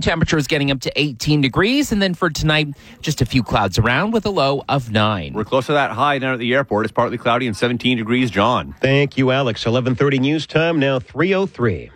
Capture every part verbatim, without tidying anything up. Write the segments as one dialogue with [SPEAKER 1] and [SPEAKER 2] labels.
[SPEAKER 1] temperatures getting up to eighteen degrees. And then for tonight, just a few clouds around with a low of nine.
[SPEAKER 2] We're close to that high down at the airport. It's partly cloudy and seventeen degrees, John.
[SPEAKER 3] Thank you, Alex. eleven thirty news time, now three oh three.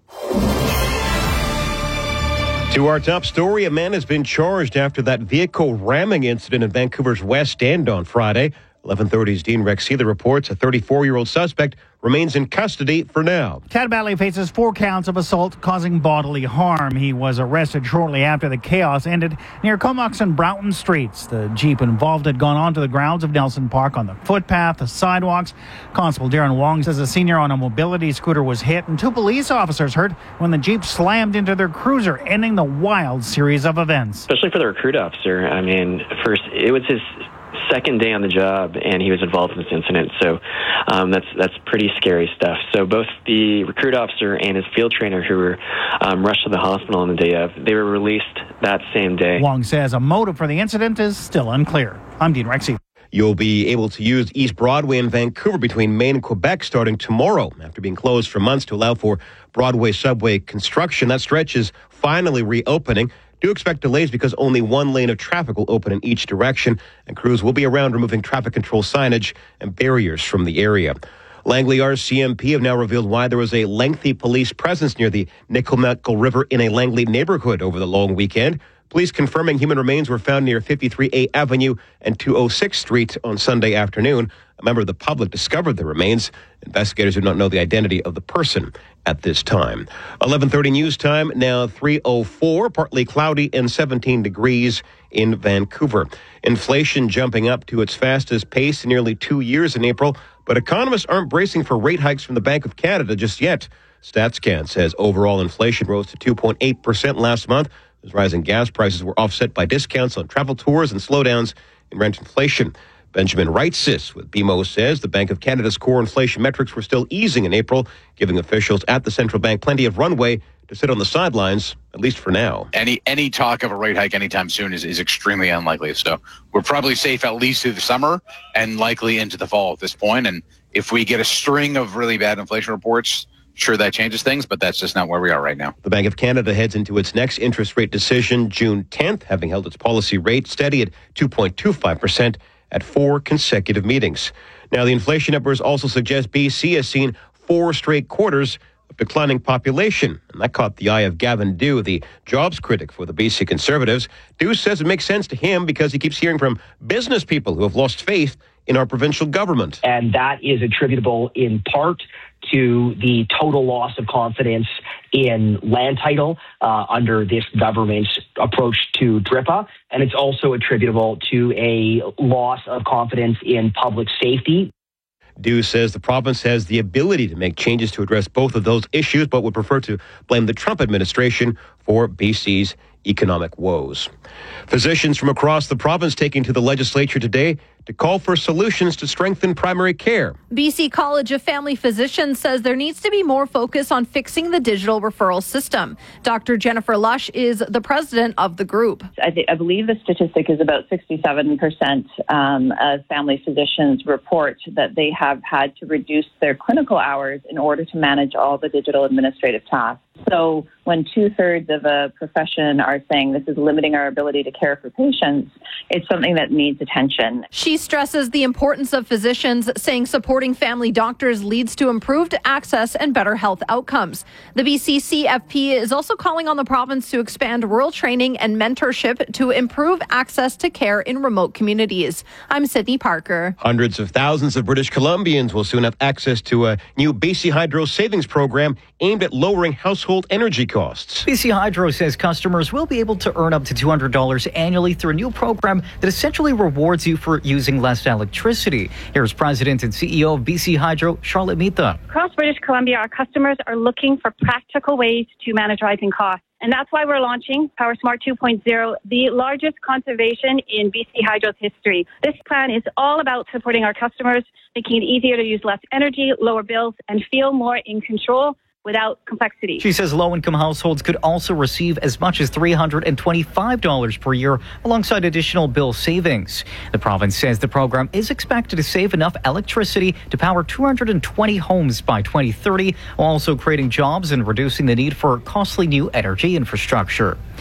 [SPEAKER 3] To our top story, a man has been charged after that vehicle ramming incident in Vancouver's West End on Friday. eleven thirty's Dean Rexila reports a thirty-four-year-old suspect remains in custody for now.
[SPEAKER 4] Ted Valley faces four counts of assault causing bodily harm. He was arrested shortly after the chaos ended near Comox and Broughton Streets. The Jeep involved had gone onto the grounds of Nelson Park on the footpath, the sidewalks. Constable Darren Wong says a senior on a mobility scooter was hit and two police officers hurt when the Jeep slammed into their cruiser, ending the wild series of events.
[SPEAKER 5] Especially for the recruit officer. I mean, first, it was his second day on the job, and he was involved in this incident. So um, that's that's pretty scary stuff. So both the recruit officer and his field trainer, who were um, rushed to the hospital on the day of, they were released that same day.
[SPEAKER 4] Wong says a motive for the incident is still unclear. I'm Dean Rexy.
[SPEAKER 3] You'll be able to use East Broadway in Vancouver between Maine and Quebec starting tomorrow. After being closed for months to allow for Broadway subway construction, that stretch is finally reopening. Do expect delays because only one lane of traffic will open in each direction, and crews will be around removing traffic control signage and barriers from the area. Langley R C M P have now revealed why there was a lengthy police presence near the Nickelmeckle River in a Langley neighborhood over the long weekend. Police confirming human remains were found near fifty-three A Avenue and two oh sixth Street on Sunday afternoon. A member of the public discovered the remains. Investigators do not know the identity of the person at this time. eleven thirty news time, now three oh four, partly cloudy and seventeen degrees in Vancouver. Inflation jumping up to its fastest pace in nearly two years in April, but economists aren't bracing for rate hikes from the Bank of Canada just yet. StatsCan says overall inflation rose to two point eight percent last month, as rising gas prices were offset by discounts on travel tours and slowdowns in rent inflation. Benjamin Wrightsis with B M O says the Bank of Canada's core inflation metrics were still easing in April, giving officials at the central bank plenty of runway to sit on the sidelines, at least for now.
[SPEAKER 6] Any any talk of a rate hike anytime soon is, is extremely unlikely. So we're probably safe at least through the summer and likely into the fall at this point. And if we get a string of really bad inflation reports, sure, that changes things, but that's just not where we are right now.
[SPEAKER 3] The Bank of Canada heads into its next interest rate decision June tenth, having held its policy rate steady at two point two five percent at four consecutive meetings. Now, the inflation numbers also suggest B C has seen four straight quarters of declining population, and that caught the eye of Gavin Dew, the jobs critic for the B C Conservatives. Dew says it makes sense to him because he keeps hearing from business people who have lost faith in our provincial government.
[SPEAKER 7] And that is attributable in part to the total loss of confidence in land title uh, under this government's approach to D R I P A. And it's also attributable to a loss of confidence in public safety.
[SPEAKER 3] Dew says the province has the ability to make changes to address both of those issues, but would prefer to blame the Trump administration for B C's economic woes. Physicians from across the province taking to the legislature today to call for solutions to strengthen primary care.
[SPEAKER 8] B C College of Family Physicians says there needs to be more focus on fixing the digital referral system. Doctor Jennifer Lush is the president of the group.
[SPEAKER 9] I, th- I believe the statistic is about sixty-seven percent um, of family physicians report that they have had to reduce their clinical hours in order to manage all the digital administrative tasks. So when two-thirds of a profession are saying this is limiting our ability to care for patients, it's something that needs attention.
[SPEAKER 8] She stresses the importance of physicians, saying supporting family doctors leads to improved access and better health outcomes. The B C C F P is also calling on the province to expand rural training and mentorship to improve access to care in remote communities. I'm Sydney Parker.
[SPEAKER 3] Hundreds of thousands of British Columbians will soon have access to a new B C Hydro savings program aimed at lowering household energy costs.
[SPEAKER 10] B C Hydro says customers will be able to earn up to two hundred dollars annually through a new program that essentially rewards you for using less electricity. Here's President and C E O of B C Hydro, Charlotte Mita.
[SPEAKER 11] Across British Columbia, our customers are looking for practical ways to manage rising costs. And that's why we're launching Power Smart two point oh, the largest conservation in B C Hydro's history. This plan is all about supporting our customers, making it easier to use less energy, lower bills, and feel more in control without complexity.
[SPEAKER 10] She says low-income households could also receive as much as three hundred twenty-five dollars per year alongside additional bill savings. The province says the program is expected to save enough electricity to power two hundred twenty homes by twenty thirty, while also creating jobs and reducing the need for costly new energy infrastructure.